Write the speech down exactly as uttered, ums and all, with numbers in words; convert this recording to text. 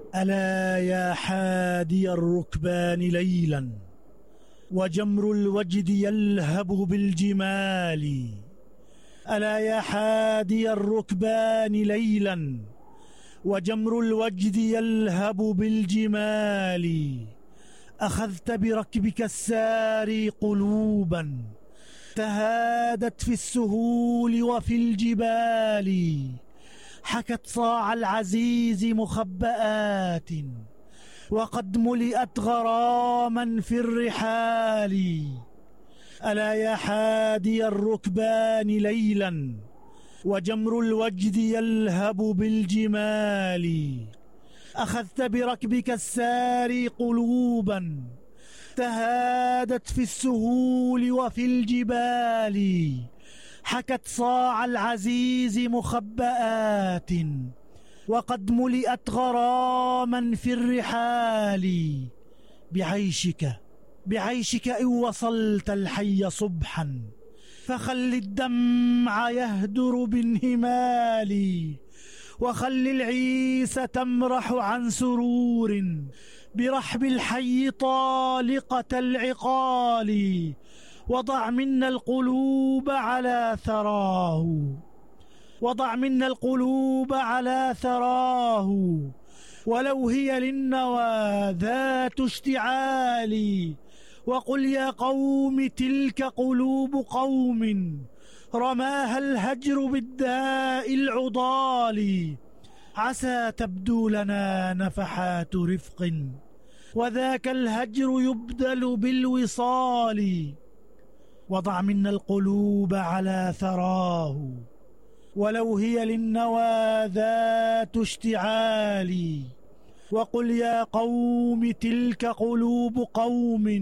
ألا يا حادي الركبان ليلا وجمر الوجد يلهب بالجمال. ألا يا حادي الركبان ليلا وجمر الوجد يلهب بالجمال. أخذت بركبك الساري قلوبا تهادت في السهول وفي الجبال. حكت صاع العزيز مخبآت وقد ملئت غراما في الرحال. ألا يا حادي الركبان ليلا وجمر الوجد يلهب بالجمال. أخذت بركبك الساري قلوبا تهادت في السهول وفي الجبال. حكت صاع العزيز مخبآت وقد ملئت غراما في الرحال. بعيشك بعيشك إن وصلت الحي صبحا فخل الدمع يهدر بانهمال. وخل العيس تمرح عن سرور برحب الحي طالقة العقال. وضع منا القلوب على ثراه وضع منا القلوب على ثراه ولو هي للنوى ذات اشتعال. وقل يا قوم تلك قلوب قوم رماها الهجر بالداء العضال. عسى تبدو لنا نفحات رفق وذاك الهجر يبدل بالوصال. وضع منا القلوب على ثراه ولو هي للنوى ذات اشتعال. وقل يا قوم تلك قلوب قوم